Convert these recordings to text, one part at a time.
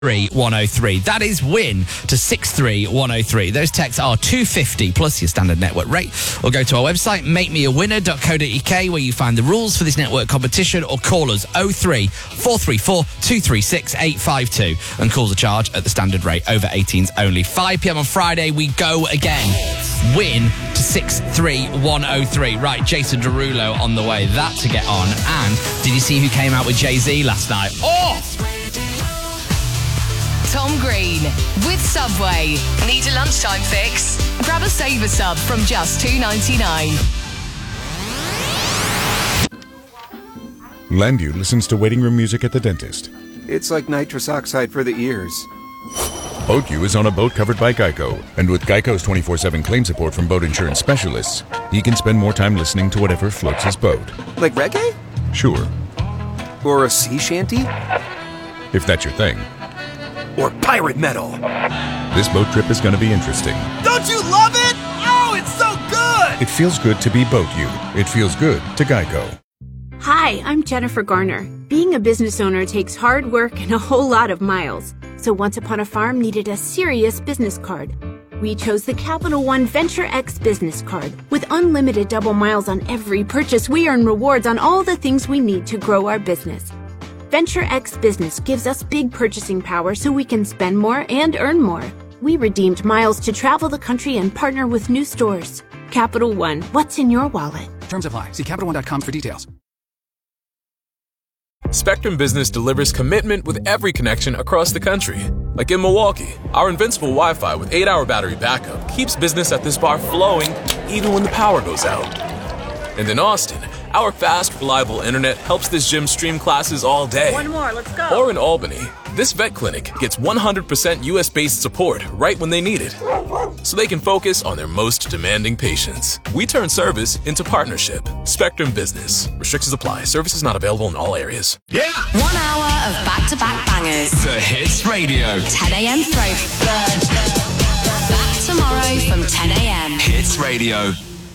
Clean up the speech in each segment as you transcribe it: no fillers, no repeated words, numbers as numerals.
63103. That is win to 63103. Those texts are $2.50 plus your standard network rate. Or go to our website, makemeawinner.co.uk, where you find the rules for this network competition, or call us 03 434 236 852 and call the charge at the standard rate. Over 18s only. 5 p.m. on Friday, we go again. Win to 63103. Right, Jason Derulo on the way. That to get on. And did you see who came out with Jay-Z last night? Oh! Tom Green with Subway. Need a lunchtime fix? Grab a Saver Sub from just $2.99. Landu listens to waiting room music at the dentist. It's like nitrous oxide for the ears. BoatU is on a boat covered by Geico, and with Geico's 24/7 claim support from boat insurance specialists, he can spend more time listening to whatever floats his boat. Like reggae? Sure. Or a sea shanty? If that's your thing. Or pirate metal? This boat trip is going to be interesting. Don't you love it? Oh, it's so good! It feels good to be BoatU. It feels good to Geico. Hi, I'm Jennifer Garner. Being a business owner takes hard work and a whole lot of miles. So Once Upon a Farm needed a serious business card. We chose the Capital One Venture X business card. With unlimited double miles on every purchase, we earn rewards on all the things we need to grow our business. Venture X Business gives us big purchasing power so we can spend more and earn more. We redeemed miles to travel the country and partner with new stores. Capital One, what's in your wallet? Terms apply. See CapitalOne.com for details. Spectrum Business delivers commitment with every connection across the country. Like in Milwaukee, our invincible Wi-Fi with 8-hour battery backup keeps business at this bar flowing even when the power goes out. And in Austin, our fast, reliable internet helps this gym stream classes all day. One more, let's go. Or in Albany, this vet clinic gets 100% US-based support right when they need it, so they can focus on their most demanding patients. We turn service into partnership. Spectrum Business. Restrictions apply. Services not available in all areas. Yeah! 1 hour of back-to-back bangers. The Hits Radio. 10 a.m. Throwback. Back tomorrow from 10 a.m. Hits Radio.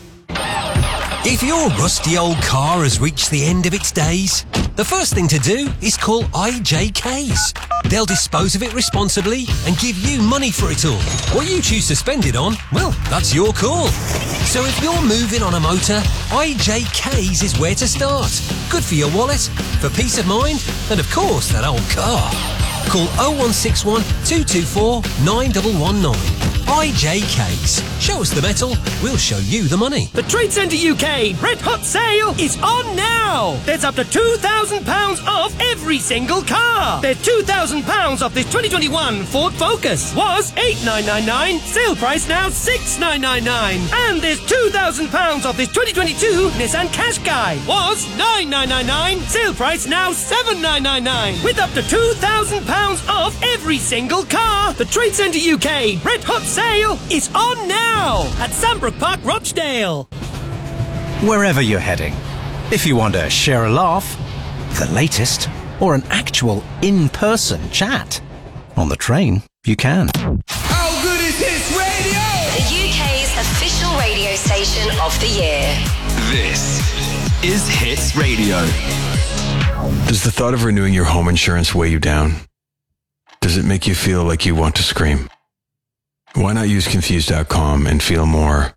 If your rusty old car has reached the end of its days, the first thing to do is call IJKs. They'll dispose of it responsibly and give you money for it all. What you choose to spend it on, well, that's your call. So if you're moving on a motor, IJKs is where to start. Good for your wallet, for peace of mind, and of course, that old car. Call 0161 224 9119. IJKs. Show us the metal, we'll show you the money. The Trade Centre UK Red Hot Sale is on now. There's up to £2,000 off every single car. There's £2,000 off this 2021 Ford Focus. Was $8,999. Sale price now $6,999. And there's £2,000 off this 2022 Nissan Qashqai. Was $9,999. Sale price now $7,999. With up to £2,000 off every single car. The Trade Centre UK Red Hot Sale is on now at Sandbrook Park, Rochdale. Wherever you're heading, if you want to share a laugh, the latest, or an actual in-person chat, on the train, you can. How good is Hits Radio? The UK's official radio station of the year. This is Hits Radio. Does the thought of renewing your home insurance weigh you down? Does it make you feel like you want to scream? Why not use Confused.com and feel more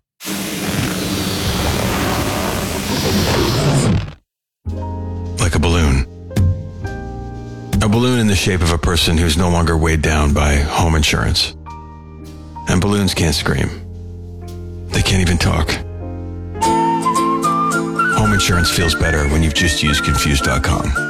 like a balloon? A balloon in the shape of a person who's no longer weighed down by home insurance. And balloons can't scream. They can't even talk. Home insurance feels better when you've just used Confused.com.